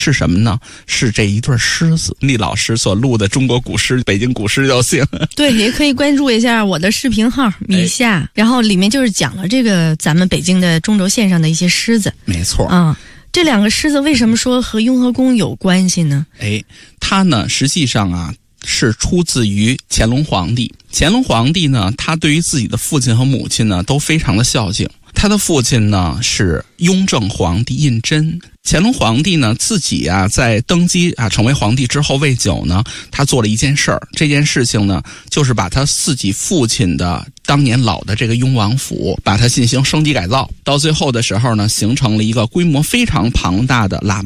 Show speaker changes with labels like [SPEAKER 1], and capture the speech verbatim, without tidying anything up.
[SPEAKER 1] 是什么呢？是这一对狮子，厉老师所录的中国古诗、北京古诗就行。
[SPEAKER 2] 对，也可以关注一下我的视频号米夏、哎，然后里面就是讲了这个咱们北京的中轴线上的一些狮子。
[SPEAKER 1] 没错
[SPEAKER 2] 啊、嗯，这两个狮子为什么说和雍和宫有关系呢？
[SPEAKER 1] 哎，它呢实际上啊是出自于乾隆皇帝。乾隆皇帝呢，他对于自己的父亲和母亲呢都非常的孝敬。他的父亲呢是雍正皇帝胤禛。乾隆皇帝呢自己啊在登基啊成为皇帝之后未久呢，他做了一件事儿。这件事情呢就是把他自己父亲的当年老的这个雍王府，把它进行升级改造。到最后的时候呢，形成了一个规模非常庞大的喇嘛